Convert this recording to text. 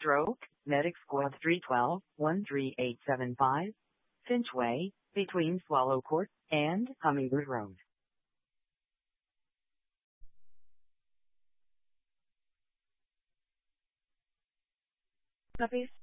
Stroke, Medic Squad 312, 13875, Finch Way, between Swallow Court and Hummingbird Road. Copies.